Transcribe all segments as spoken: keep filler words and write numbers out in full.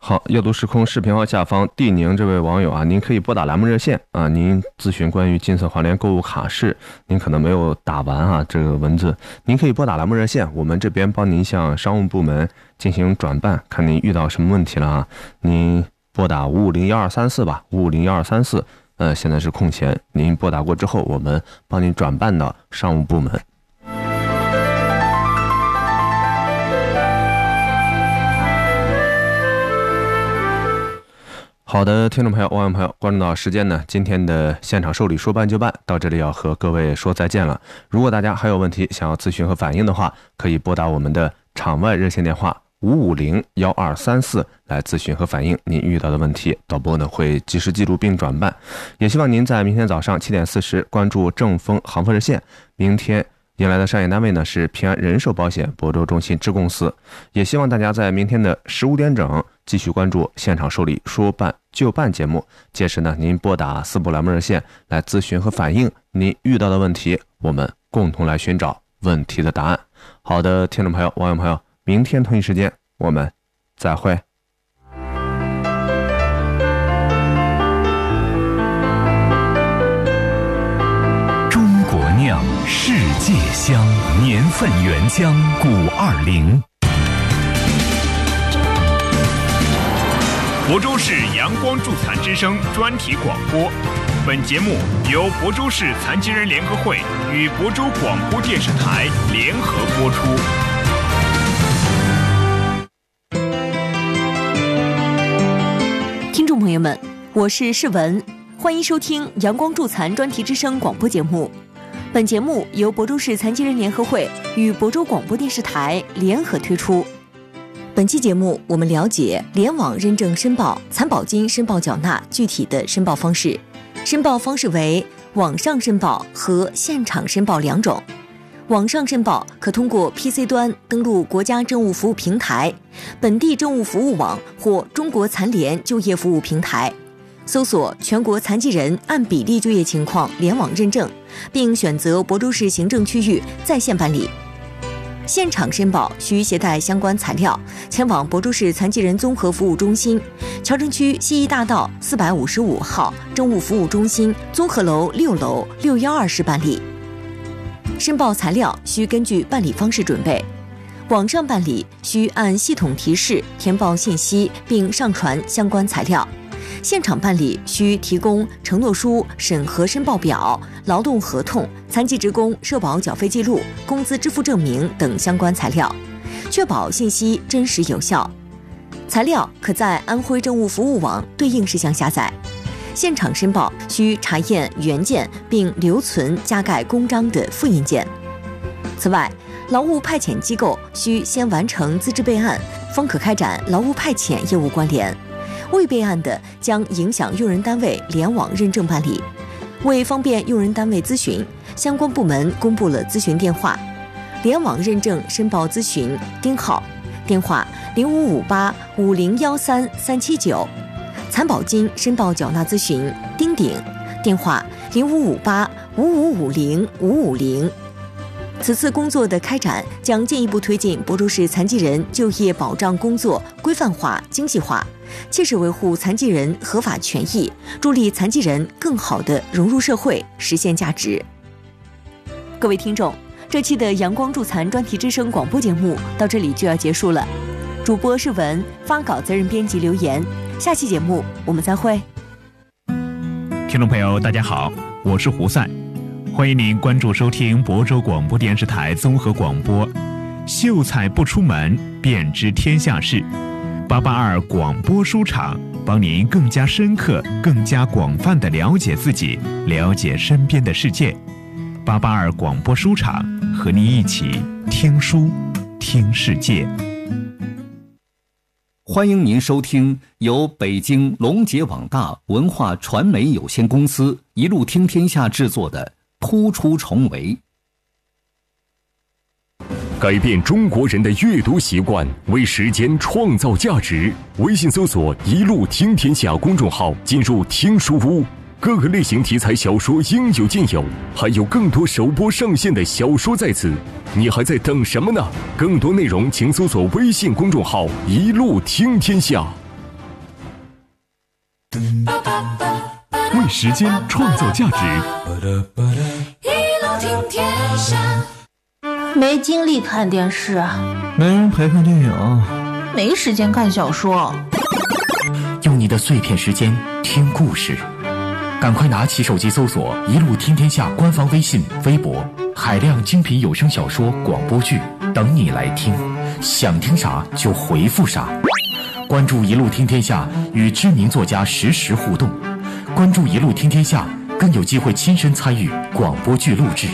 好，要读时空视频号下方地宁这位网友啊，您可以拨打栏目热线啊，您咨询关于金色环联购物卡式，您可能没有打完啊这个文字，您可以拨打栏目热线，我们这边帮您向商务部门进行转办，看您遇到什么问题了啊，您拨打五五零幺二三四吧，五五零幺二三四，呃，现在是空闲，您拨打过之后，我们帮您转办到商务部门。好的，听众朋友、网友朋友，关注到时间呢，今天的现场受理说办就办到这里要和各位说再见了。如果大家还有问题想要咨询和反映的话，可以拨打我们的场外热线电话五五零幺二三四来咨询和反映您遇到的问题，导播呢会及时记录并转办。也希望您在明天早上七点四十关注正风航风热线。明天迎来的商业单位呢是平安人寿保险亳州中心支公司。也希望大家在明天的十五点整继续关注现场受理说办就办节目，届时呢您拨打四部栏目热线来咨询和反映您遇到的问题，我们共同来寻找问题的答案。好的，听众朋友、网友朋友，明天同一时间我们再会。 中国酿，世界香，年份原浆古二零。 亳州市阳光助残之声专题广播，本节目由亳州市残疾人联合会与亳州广播电视台联合播出。 听众朋友们，我是世文，欢迎收听阳光助残专题之声广播节目。本节目由亳州市残疾人联合会与亳州广播电视台联合推出。本期节目，我们了解联网认证申报残保金申报缴纳具体的申报方式。申报方式为网上申报和现场申报两种。网上申报可通过 P C 端登录国家政务服务平台、本地政务服务网或中国残联就业服务平台，搜索全国残疾人按比例就业情况联网认证，并选择亳州市行政区域在线办理。现场申报需携带相关材料，前往亳州市残疾人综合服务中心、桥城区西医大道四百五十五号政务服务中心综合楼六楼六幺二室办理。申报材料需根据办理方式准备。网上办理需按系统提示填报信息并上传相关材料。现场办理需提供承诺书、审核申报表、劳动合同、残疾职工社保缴费记录、工资支付证明等相关材料，确保信息真实有效。材料可在安徽政务服务网对应事项下载。现场申报需查验原件并留存加盖公章的复印件。此外，劳务派遣机构需先完成资质备案，方可开展劳务派遣业务关联。未备案的将影响用人单位联网认证办理。为方便用人单位咨询，相关部门公布了咨询电话：联网认证申报咨询丁号，电话零五五八五零幺三三七九；残保金申报缴纳咨询丁鼎，电话零五五八五五五零五五零。此次工作的开展将进一步推进亳州市残疾人就业保障工作规范化、精细化，切实维护残疾人合法权益，助力残疾人更好地融入社会，实现价值。各位听众，这期的阳光助残专题之声广播节目到这里就要结束了。主播是文，发稿责任编辑留言。下期节目我们再会。 听众朋友，大家好，我是胡赛。欢迎您关注收听亳州广播电视台综合广播，秀才不出门，便知天下事。八八二广播书场，帮您更加深刻、更加广泛地了解自己，了解身边的世界。八八二广播书场，和您一起听书、听世界。 欢迎您收听由北京龙杰网大文化传媒有限公司一路听天下制作的突出重围， 改变中国人的阅读习惯，为时间创造价值。微信搜索一路听天下公众号，进入听书屋，各个类型题材小说应有尽有，还有更多首播上线的小说在此，你还在等什么呢？更多内容请搜索微信公众号一路听天下。 为时间创造价值。 一路听天下。 没精力看电视， 没人陪看电影， 没时间看小说。 用你的碎片时间听故事，赶快拿起手机搜索一路听天下官方微信微博，海量精品有声小说广播剧等你来听，想听啥就回复啥。关注一路听天下，与知名作家实时互动，关注一路听天下，更有机会亲身参与广播剧录制。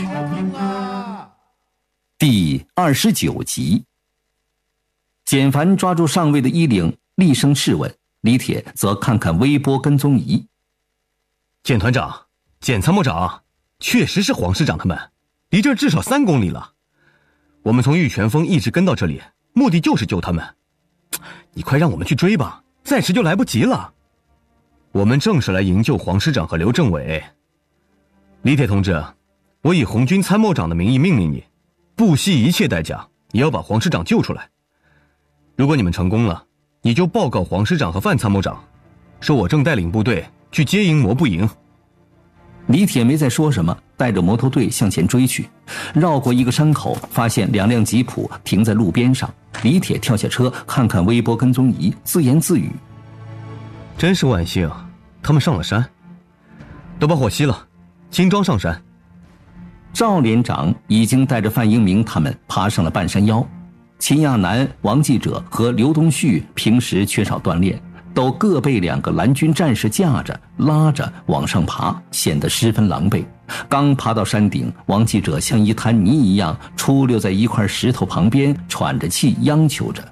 第二十九集，简凡抓住上尉的衣领，厉声质问，李铁则看看微波跟踪仪。 简团长，简参谋长，确实是黄师长他们，离这儿至少三公里了。我们从玉泉峰一直跟到这里，目的就是救他们。你快让我们去追吧，再迟就来不及了。我们正是来营救黄师长和刘政委。李铁同志，我以红军参谋长的名义命令你，不惜一切代价也要把黄师长救出来。如果你们成功了，你就报告黄师长和范参谋长，说我正带领部队去接应魔步营。 李铁没再说什么，带着摩托队向前追去，绕过一个山口，发现两辆吉普停在路边上。李铁跳下车，看看微波跟踪仪，自言自语： 真是万幸，他们上了山，都把火熄了，轻装上山。 赵连长已经带着范英明他们爬上了半山腰。秦亚楠、王记者和刘东旭平时缺少锻炼，都各被两个蓝军战士架着拉着往上爬，显得十分狼狈。刚爬到山顶，王记者像一滩泥一样出溜在一块石头旁边，喘着气央求着：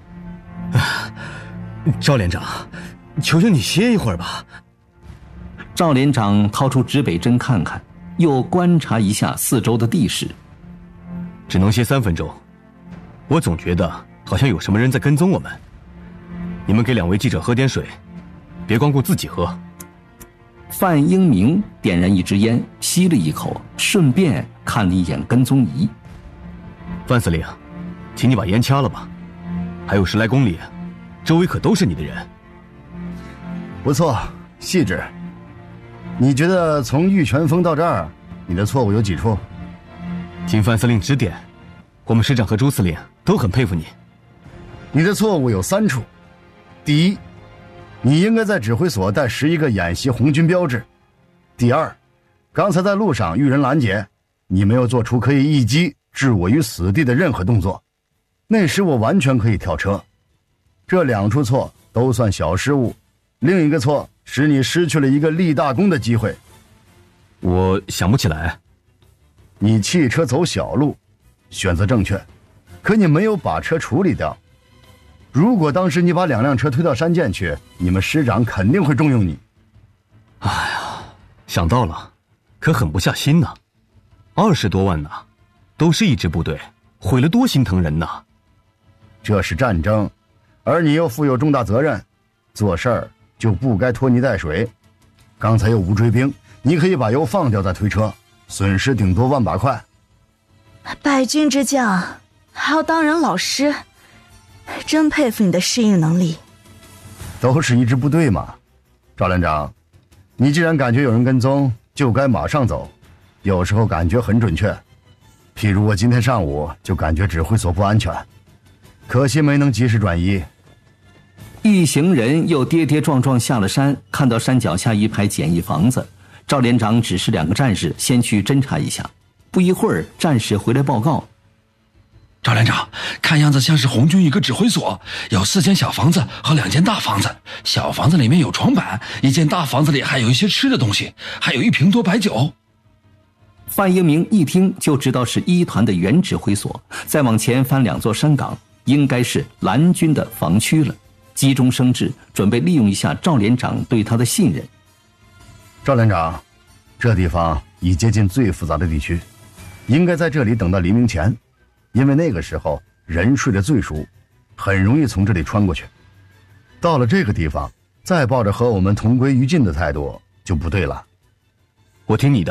赵连长，求求你歇一会儿吧。 赵连长掏出指北针看看，又观察一下四周的地势。 只能歇三分钟，我总觉得好像有什么人在跟踪我们。你们给两位记者喝点水，别光顾自己喝。 范英明点燃一支烟，吸了一口，顺便看了一眼跟踪仪。 范司令，请你把烟掐了吧，还有十来公里，周围可都是你的人。 不错，细致。你觉得从玉泉峰到这儿，你的错误有几处？ 请范司令指点，我们师长和朱司令都很佩服你。 你的错误有三处。第一，你应该在指挥所带十一个演习红军标志。第二，刚才在路上遇人拦截，你没有做出可以一击置我于死地的任何动作，那时我完全可以跳车。这两处错都算小失误，另一个错使你失去了一个立大功的机会。 我想不起来。 你弃车走小路，选择正确，可你没有把车处理掉。如果当时你把两辆车推到山涧去，你们师长肯定会重用你。 哎呀，想到了，可狠不下心呐。二十多万呐，都是一支部队，毁了多心疼人呐。 这是战争，而你又负有重大责任，做事儿就不该拖泥带水。刚才有无追兵，你可以把油放掉再推车，损失顶多万把块。 败军之将还要当人老师，真佩服你的适应能力。 都是一支部队嘛。赵连长，你既然感觉有人跟踪，就该马上走，有时候感觉很准确。譬如我今天上午就感觉指挥所不安全，可惜没能及时转移。 一行人又跌跌撞撞下了山，看到山脚下一排简易房子，赵连长指示两个战士先去侦查一下。不一会儿，战士回来报告： 赵连长，看样子像是红军一个指挥所，有四间小房子和两间大房子。小房子里面有床板，一间大房子里还有一些吃的东西，还有一瓶多白酒。 范英明一听就知道是一团的原指挥所，再往前翻两座山岗，应该是蓝军的防区了。急中生智，准备利用一下赵连长对他的信任。 赵连长，这地方已接近最复杂的地区，应该在这里等到黎明前，因为那个时候人睡得最熟，很容易从这里穿过去。到了这个地方，再抱着和我们同归于尽的态度就不对了。 我听你的。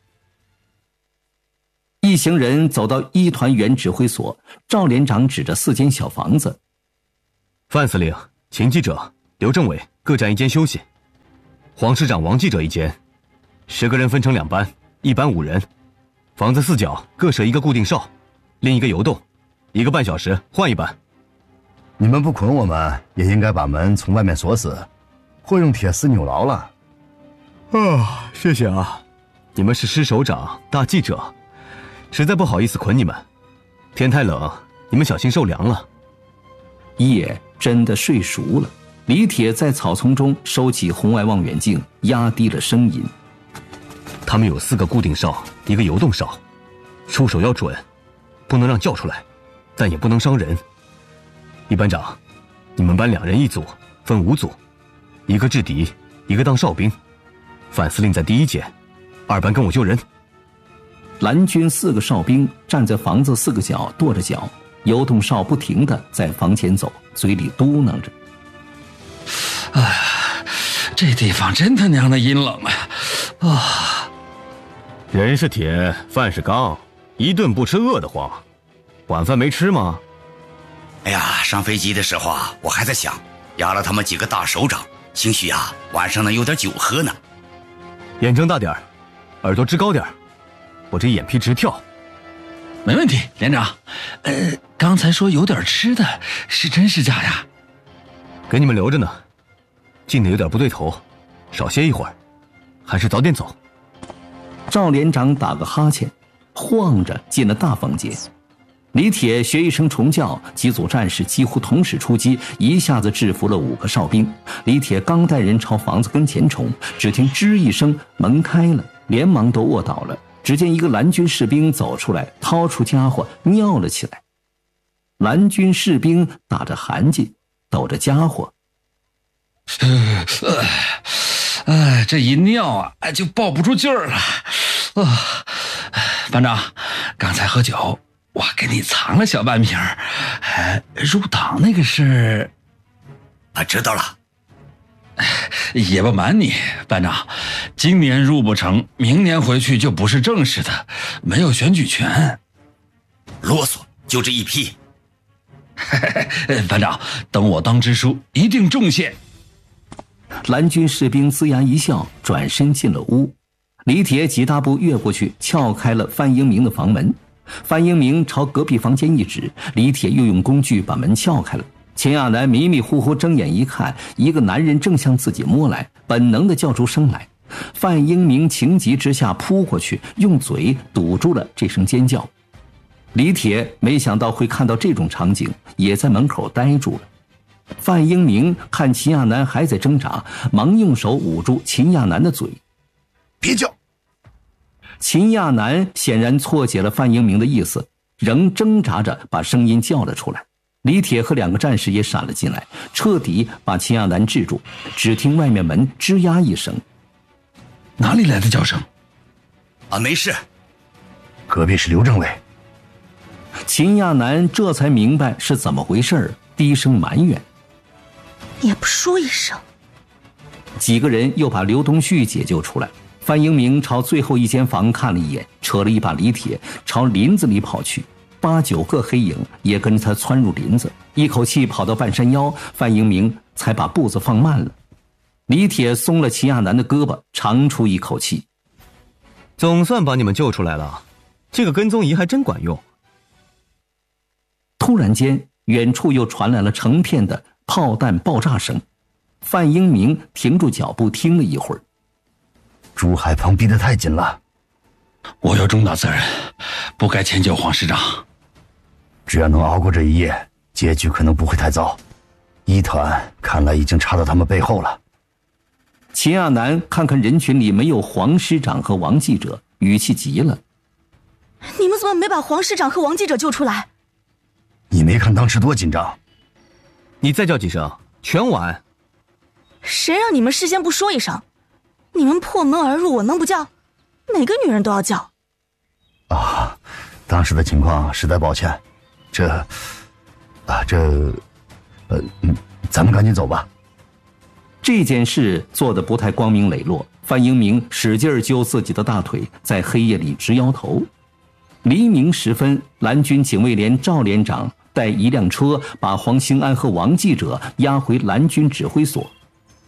一行人走到一团原指挥所，赵连长指着四间小房子： 范司令、秦记者、刘政委各占一间休息。 黄师长、王记者一间，十个人分成两班，一班五人，房子四角各设一个固定哨，另一个游动，一个半小时换一班。 你们不捆我们，也应该把门从外面锁死，或用铁丝扭牢了。 啊，谢谢啊，你们是师首长、大记者，实在不好意思捆你们。天太冷，你们小心受凉了。 夜真的睡熟了，李铁在草丛中收起红外望远镜，压低了声音。 他们有四个固定哨，一个游动哨，出手要准，不能让叫出来，但也不能伤人。一班长，你们班两人一组，分五组，一个制敌，一个当哨兵。范司令在第一间，二班跟我救人。 蓝军四个哨兵站在房子四个角跺着脚，游动哨不停地在房前走，嘴里嘟囔着： 哎呀，这地方真他娘的阴冷啊！啊， 人是铁，饭是钢，一顿不吃饿得慌。晚饭没吃吗？ 哎呀，上飞机的时候啊，我还在想，压了他们几个大首长，兴许啊，晚上能有点酒喝呢。 眼睁大点儿，耳朵支高点儿，我这眼皮直跳。 没问题，连长。呃，刚才说有点吃的，是真是假呀？ 给你们留着呢，近的有点不对头，少歇一会儿，还是早点走。 赵连长打个哈欠，晃着进了大房间。李铁学一声虫叫，几组战士几乎同时出击，一下子制服了五个哨兵。李铁刚带人朝房子跟前冲，只听吱一声，门开了，连忙都卧倒了。只见一个蓝军士兵走出来，掏出家伙尿了起来。蓝军士兵打着寒噤，抖着家伙。 哎、呃，这一尿啊，就抱不住劲儿了。啊，班长，刚才喝酒，我给你藏了小半瓶儿。哎，入党那个是…… 啊，知道了。 也不瞒你，班长，今年入不成，明年回去就不是正式的，没有选举权。 啰嗦，就这一批。 班长，等我当支书，一定重谢。 蓝军士兵龇牙一笑，转身进了屋。李铁几大步越过去，撬开了范英明的房门。范英明朝隔壁房间一指，李铁又用工具把门撬开了。秦亚楠迷迷糊糊睁眼一看，一个男人正向自己摸来，本能地叫出声来。范英明情急之下扑过去，用嘴堵住了这声尖叫。李铁没想到会看到这种场景，也在门口呆住了。范英明看秦亚楠还在挣扎，忙用手捂住秦亚楠的嘴。 别叫！ 秦亚楠显然错解了范英明的意思，仍挣扎着把声音叫了出来。李铁和两个战士也闪了进来，彻底把秦亚楠制住。只听外面门吱呀一声， 哪里来的叫声？ 啊，没事。 隔壁是刘政委。 秦亚楠这才明白是怎么回事，低声埋怨： 也不说一声。 几个人又把刘东旭解救出来。范英明朝最后一间房看了一眼，扯了一把李铁朝林子里跑去。八九个黑影也跟着他窜入林子，一口气跑到半山腰，范英明才把步子放慢了。李铁松了秦亚楠的胳膊，长出一口气。 总算把你们救出来了，这个跟踪仪还真管用。 突然间，远处又传来了成片的炮弹爆炸声。范英明停住脚步，听了一会儿。 朱海鹏逼得太紧了， 我有重大责任，不该迁就黄师长。 只要能熬过这一夜，结局可能不会太糟。一团看来已经插到他们背后了。 秦亚楠看看人群里没有黄师长和王记者，语气急了： 你们怎么没把黄师长和王记者救出来？ 你没看当时多紧张？ 你再叫几声，全完。 谁让你们事先不说一声？你们破门而入，我能不叫？哪个女人都要叫。 啊，当时的情况实在抱歉。这，啊，这，呃，嗯，咱们赶紧走吧。 这件事做得不太光明磊落，范英明使劲揪自己的大腿，在黑夜里直摇头。黎明时分，蓝军警卫连赵连长带一辆车把黄兴安和王记者押回蓝军指挥所。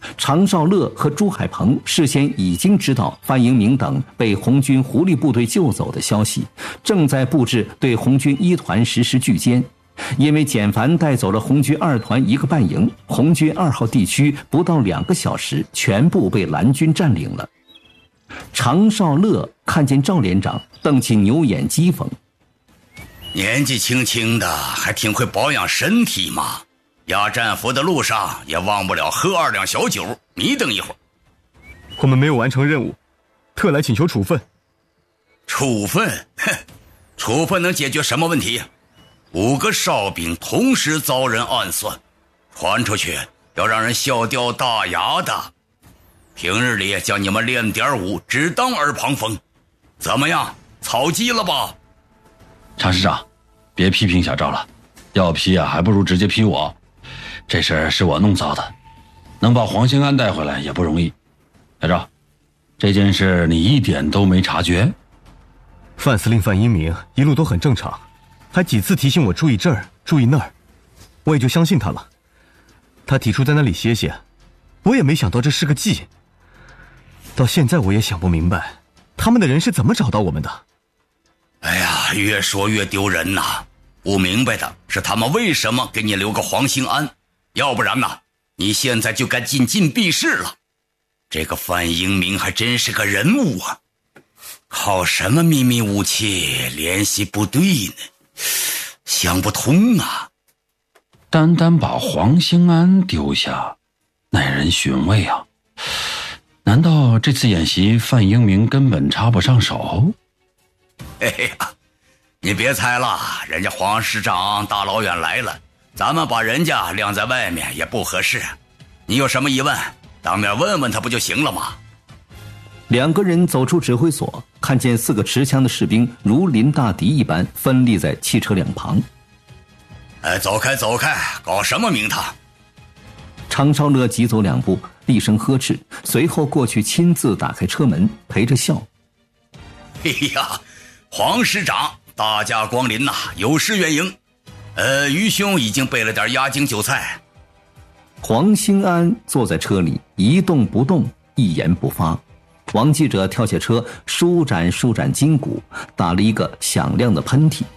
常少乐和朱海鹏事先已经知道范英明等被红军狐狸部队救走的消息，正在布置对红军一团实施拒歼。因为简凡带走了红军二团一个半营，红军二号地区不到两个小时全部被蓝军占领了。常少乐看见赵连长，瞪起牛眼讥讽： 年纪轻轻的还挺会保养身体嘛，压战俘的路上也忘不了喝二两小酒，你等一会儿。 我们没有完成任务，特来请求处分。 处分？哼，处分能解决什么问题？五个哨兵同时遭人暗算，传出去要让人笑掉大牙的。平日里叫你们练点武，只当耳旁风，怎么样？草鸡了吧？ 常师长，别批评小赵了，要批啊，还不如直接批我。这事儿是我弄糟的，能把黄兴安带回来也不容易。小赵，这件事你一点都没察觉？ 范司令范英明一路都很正常，还几次提醒我注意这儿注意那儿，我也就相信他了。他提出在那里歇歇，我也没想到这是个计。到现在我也想不明白，他们的人是怎么找到我们的。 哎呀，越说越丢人呐！不明白的是他们为什么给你留个黄兴安，要不然呢，你现在就该进禁闭室了。这个范英明还真是个人物啊，靠什么秘密武器联系部队呢？想不通啊！ 单单把黄兴安丢下，耐人寻味啊！难道这次演习范英明根本插不上手？ 哎呀，你别猜了，人家黄师长大老远来了，咱们把人家晾在外面也不合适。你有什么疑问，当面问问他不就行了吗？ 两个人走出指挥所，看见四个持枪的士兵如临大敌一般分立在汽车两旁。 哎，走开走开，搞什么名堂？ 常少乐急走两步，厉声呵斥，随后过去亲自打开车门，陪着笑。 哎呀，黄师长大驾光临呐，有失远迎。呃，于兄已经备了点压惊酒菜。 黄兴安坐在车里一动不动，一言不发。王记者跳下车，舒展舒展筋骨，打了一个响亮的喷嚏。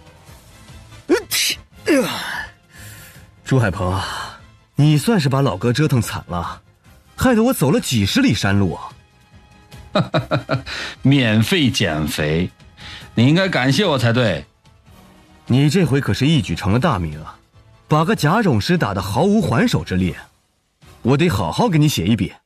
朱海鹏啊，你算是把老哥折腾惨了，害得我走了几十里山路啊！ 免费减肥，你应该感谢我才对。 你这回可是一举成了大名啊，把个甲种师打得毫无还手之力，我得好好给你写一笔。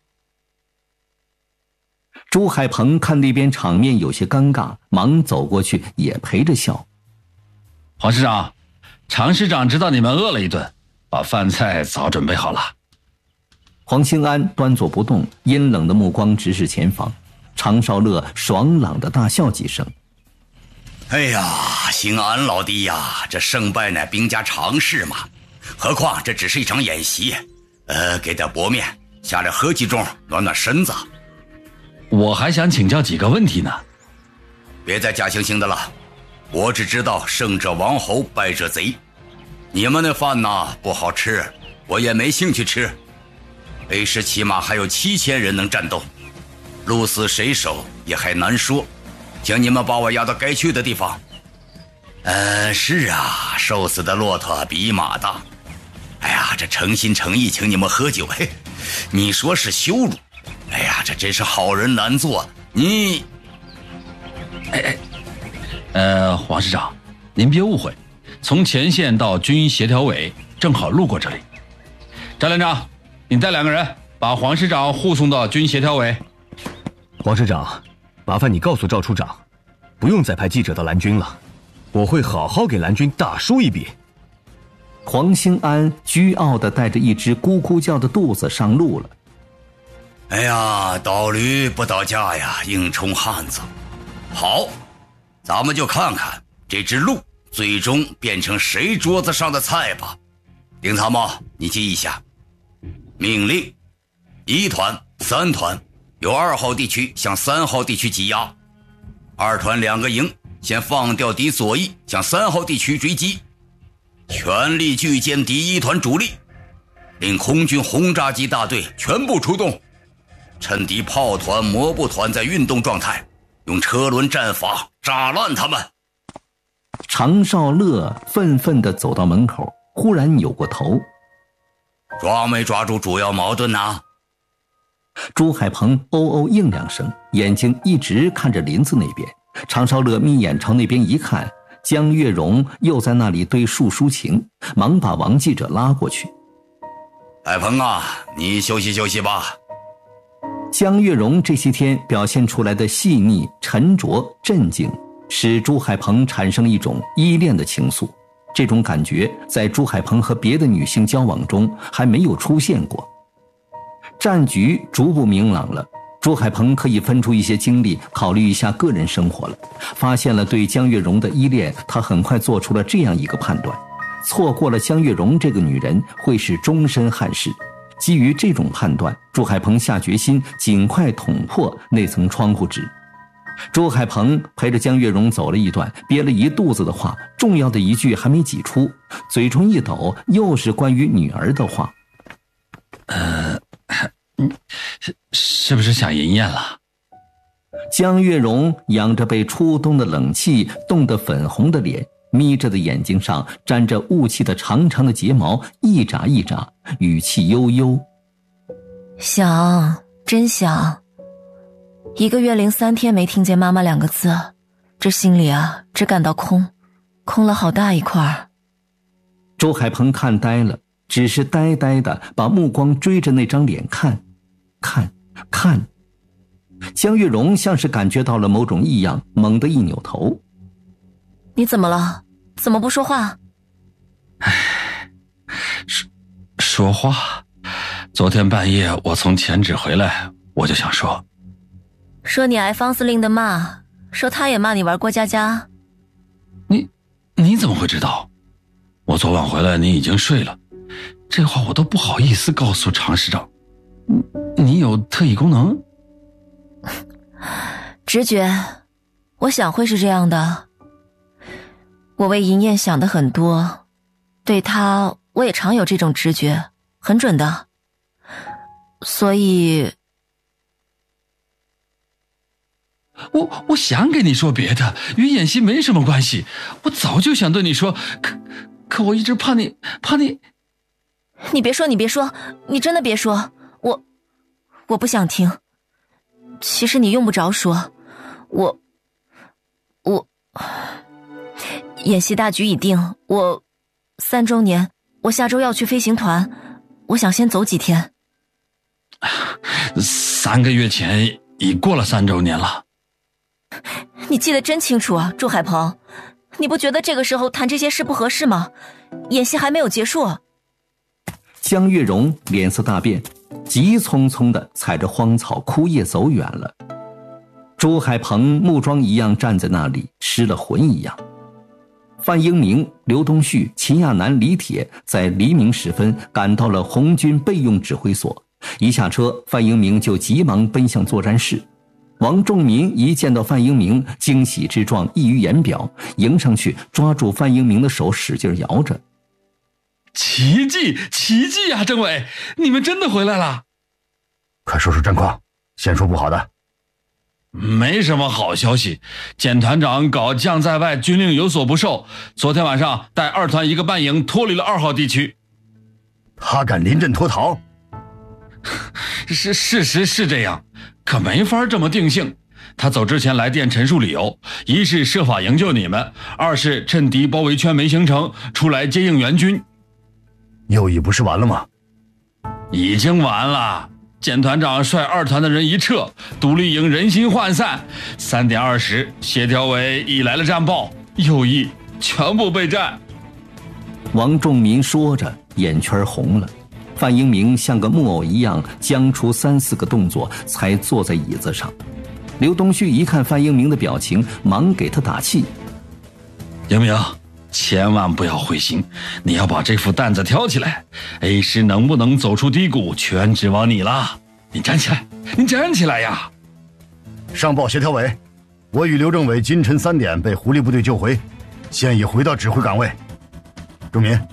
朱海鹏看那边场面有些尴尬，忙走过去也陪着笑。 黄师长，常师长知道你们饿了一顿，把饭菜早准备好了。 黄兴安端坐不动，阴冷的目光直视前方。常少乐爽朗的大笑几声。 哎呀，兴安老弟呀，这胜败乃兵家常事嘛，何况这只是一场演习，呃，给点薄面，下点喝几盅，暖暖身子。 我还想请教几个问题呢。 别再假惺惺的了，我只知道胜者王侯，败者贼。你们的饭呐不好吃，我也没兴趣吃。A师起码还有七千人能战斗，鹿死谁手也还难说，请你们把我押到该去的地方。呃，是啊，瘦死的骆驼比马大。哎呀，这诚心诚意请你们喝酒，嘿，你说是羞辱？哎呀，这真是好人难做。你， 哎哎，呃，黄师长，您别误会，从前线到军协调委正好路过这里。赵连长，你带两个人把黄师长护送到军协调委。 黄师长，麻烦你告诉赵处长，不用再派记者到蓝军了，我会好好给蓝军大输一笔。 黄兴安倨傲地带着一只咕咕叫的肚子上路了。 哎呀，倒驴不倒架呀，硬充汉子。好，咱们就看看这只鹿最终变成谁桌子上的菜吧。丁参谋，你记一下，命令一团三团由二号地区向三号地区挤压，二团两个营先放掉敌左翼，向三号地区追击，全力拒歼敌一团主力。 令空军轰炸机大队全部出动，趁敌炮团、摩步团在运动状态，用车轮战法炸烂他们。 常少乐愤愤地走到门口，忽然扭过头：“ 抓没抓住主要矛盾呐？” 朱海鹏哦哦应两声，眼睛一直看着林子那边。常少乐眯眼朝那边一看，江月荣又在那里对树抒情，忙把王记者拉过去：“ 海鹏啊，你休息休息吧。” 江月荣这些天表现出来的细腻、沉着、镇静，使朱海鹏产生一种依恋的情愫。这种感觉在朱海鹏和别的女性交往中还没有出现过。战局逐步明朗了，朱海鹏可以分出一些精力考虑一下个人生活了。发现了对江月荣的依恋，他很快做出了这样一个判断：错过了江月荣这个女人会是终身憾事。基于这种判断，朱海鹏下决心尽快捅破那层窗户纸。朱海鹏陪着江月荣走了一段，憋了一肚子的话，重要的一句还没挤出，嘴唇一抖，又是关于女儿的话：“ 呃，是是不是想银燕了？” 江月荣仰着被初冬的冷气冻得粉红的脸，眯着的眼睛上沾着雾气的长长的睫毛一眨一眨，语气悠悠：“ 想，真想。一个月零三天没听见妈妈两个字，这心里啊，只感到空，空了好大一块。” 周海鹏看呆了，只是呆呆的把目光追着那张脸看，看，看。江月荣像是感觉到了某种异样，猛地一扭头：“ 你怎么了？怎么不说话？”“ 说说话？昨天半夜我从前指回来，我就想说。”“ 说你挨方司令的骂，说他也骂你玩过家家。”“ 你你怎么会知道？我昨晚回来你已经睡了，这话我都不好意思告诉常市长。你有特异功能？”“ 直觉，我想会是这样的。我为银燕想的很多，对他我也常有这种直觉，很准的。所以…… 我我想跟你说别的，与演戏没什么关系。我早就想对你说，可可我一直怕你，怕你…… 你别说，你别说，你真的别说，我我不想听。其实你用不着说，我我演戏大局已定，我三周年，我下周要去飞行团，我想先走几天。”“ 三个月前已过了三周年了。”“ 你记得真清楚啊，朱海鹏，你不觉得这个时候谈这些事不合适吗？演戏还没有结束。” 江月荣脸色大变，急匆匆地踩着荒草枯叶走远了。朱海鹏木桩一样站在那里，失了魂一样。范英明、刘东旭、秦亚楠、李铁在黎明时分赶到了红军备用指挥所，一下车，范英明就急忙奔向作战室。王仲民一见到范英明，惊喜之状溢于言表，迎上去抓住范英明的手使劲摇着：“ 奇迹，奇迹呀！政委，你们真的回来了！”“ 快说说战况，先说不好的。”“ 没什么好消息，简团长搞将在外，军令有所不受。昨天晚上带二团一个半营脱离了二号地区。”“ 他敢临阵脱逃？”“ 是事实是这样，可没法这么定性。他走之前来电陈述理由，一是设法营救你们，二是趁敌包围圈没形成，出来接应援军。”“ 右翼不是完了吗？”“ 已经完了。简团长率二团的人一撤，独立营人心涣散。三点二十，协调委已来了战报，右翼全部备战。” 王仲民说着，眼圈红了。范英明像个木偶一样僵出三四个动作，才坐在椅子上。刘东旭一看范英明的表情，忙给他打气：“ 英明，千万不要灰心，你要把这副担子挑起来。A 师能不能走出低谷，全指望你了。你站起来，你站起来呀！”“ 上报协调委，我与刘政委今晨三点被狐狸部队救回，现已回到指挥岗位。仲民，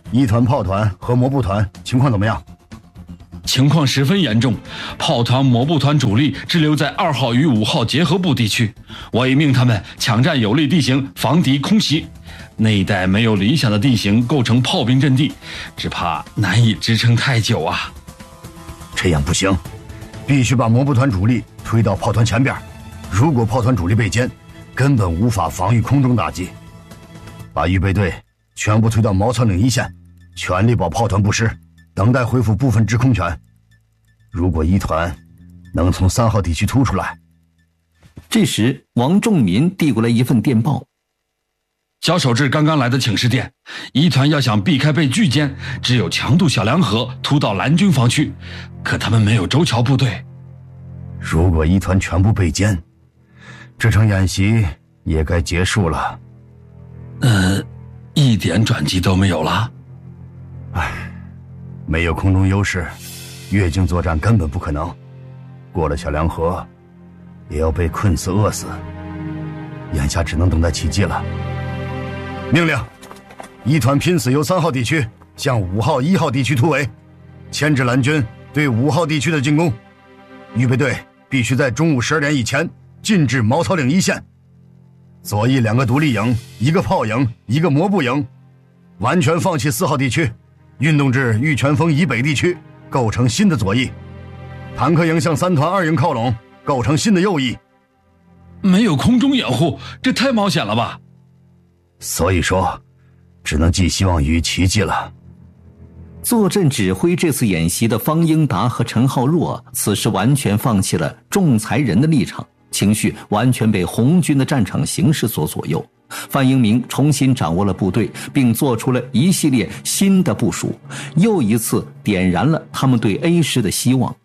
一团、炮团和摩步团情况怎么样？ 情况十分严重，炮团、摩步团主力滞留在二号与五号结合部地区，我已命他们抢占有利地形，防敌空袭。那一带没有理想的地形构成炮兵阵地，只怕难以支撑太久啊。 这样不行，必须把摩步团主力推到炮团前边。如果炮团主力被歼，根本无法防御空中打击。把预备队全部推到茅草岭一线，全力保炮团不失，等待恢复部分制空权。如果一团能从三号地区突出来。 这时王仲民递过来一份电报。 小守志刚刚来的请示电，一团要想避开被拒歼，只有强渡小梁河突到蓝军防区，可他们没有周桥部队。 如果一团全部被歼，这场演习也该结束了。 呃，一点转机都没有了。 唉，没有空中优势，越境作战根本不可能。过了小梁河，也要被困死饿死。眼下只能等待奇迹了。命令，一团拼死由三号地区向五号、一号地区突围，牵制蓝军对五号地区的进攻。预备队必须在中午十二点以前进至茅草岭一线。左翼两个独立营，一个炮营，一个摩步营，完全放弃四号地区，运动至玉泉峰以北地区，构成新的左翼。坦克营向三团二营靠拢，构成新的右翼。 没有空中掩护，这太冒险了吧？ 所以说，只能寄希望于奇迹了。 坐镇指挥这次演习的方英达和陈浩若，此时完全放弃了仲裁人的立场，情绪完全被红军的战场形势所左右。范英明重新掌握了部队，并做出了一系列新的部署，又一次点燃了他们对 A 师的希望。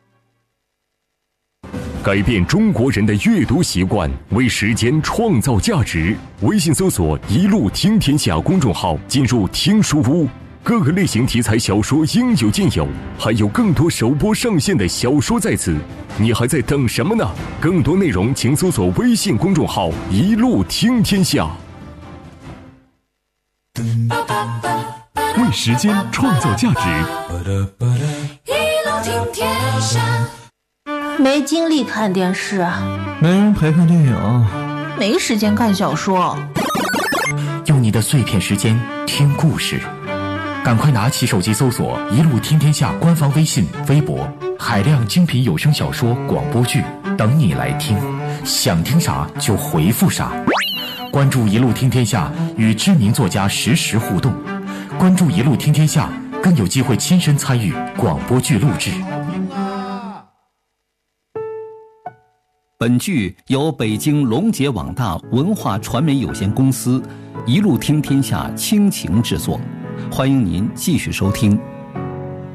改变中国人的阅读习惯，为时间创造价值。微信搜索“一路听天下”公众号，进入听书屋，各个类型题材小说应有尽有，还有更多首播上线的小说在此，你还在等什么呢？更多内容请搜索微信公众号“一路听天下”。 为时间创造价值， 一路听天下。 没精力看电视， 没人陪看电影， 没时间看小说。 用你的碎片时间听故事，赶快拿起手机搜索“一路听天下”官方微信、微博，海量精品有声小说、广播剧等你来听，想听啥就回复啥。关注“一路听天下”，与知名作家实时互动。关注“一路听天下”，更有机会亲身参与广播剧录制。 本剧由北京龙杰网大文化传媒有限公司一路听天下倾情制作，欢迎您继续收听。